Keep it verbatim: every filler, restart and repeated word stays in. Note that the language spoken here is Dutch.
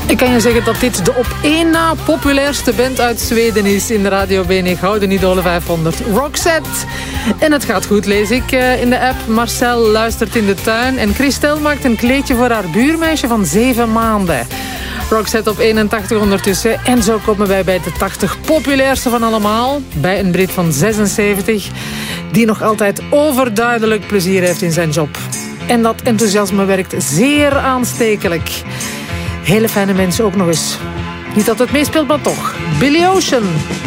Ik kan je zeggen dat dit de op één na populairste band uit Zweden is in de Radio B N Gouden Idolen vijfhonderd. Roxette. En het gaat goed, lees ik in de app. Marcel luistert in de tuin en Christel maakt een kleedje voor haar buurmeisje van zeven maanden. Roxette op eenentachtig ondertussen. En zo komen wij bij de tachtig populairste van allemaal. Bij een Brit van zesenzeventig. Die nog altijd overduidelijk plezier heeft in zijn job. En dat enthousiasme werkt zeer aanstekelijk. Hele fijne mensen ook nog eens. Niet dat het meespeelt, maar toch. Billy Ocean.